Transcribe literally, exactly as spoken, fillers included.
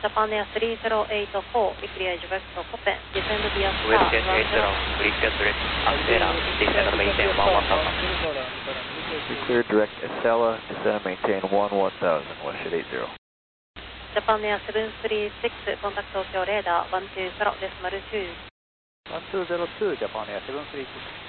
Japan Air three zero eight four, declear direct to Copen, descend via star. Western eight zero, clear direct Acela, descend and maintain one one thousand. Clear direct Acela, descend and maintain one one thousand, Western eight zero. Japan Air seven three six, contact Tokyo radar one two zero decimal two. one two zero two, Japan Air seven three six.